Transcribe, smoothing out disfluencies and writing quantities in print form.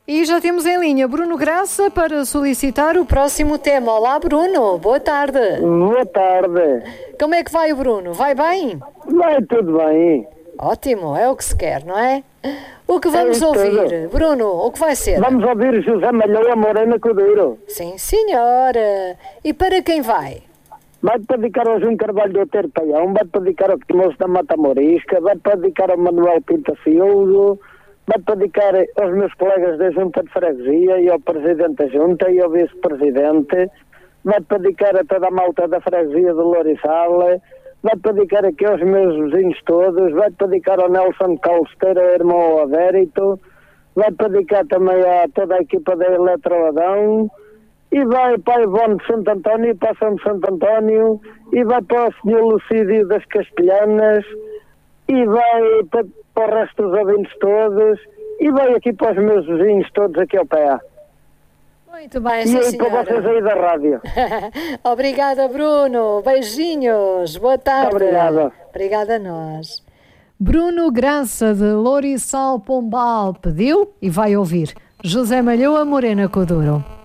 E já temos em linha Bruno Graça para solicitar o próximo tema. Olá, Bruno. Boa tarde. Boa tarde. Como é que vai o Bruno? Vai bem? Vai tudo bem. Ótimo, é o que se quer, não é? O que vamos É ouvir? Bruno, o que vai ser? Vamos ouvir José Malhoa Morena Cordeiro. Sim, senhora. E para quem vai? Vai dedicar ao João Carvalho do Outeiro Paião, vai dedicar ao Timoço da Mata Morisca, vai dedicar ao Manuel Pinta Filho, vai dedicar aos meus colegas da Junta de Freguesia e ao Presidente da Junta e ao Vice-Presidente, vai dedicar a toda a malta da Freguesia de Lourissal, vai dedicar aqui aos meus vizinhos todos, vai dedicar ao Nelson Calesteira, irmão ao Adérito, vai dedicar também a toda a equipa da Eletroadão, e vai para Ivone de Santo António, para São de Santo António, e vai para o Senhor Lucídio das Castelhanas, e vai para o resto dos ouvintes todos, e vai aqui para os meus vizinhos todos aqui ao pé. Muito bem, E sim, aí para vocês senhora. aí da rádio. Obrigada, Bruno. Beijinhos. Boa tarde. Obrigado. Obrigada a nós. Bruno Graça, de Lourissal Pombal, pediu e vai ouvir José Malhoa Morena Cordeiro.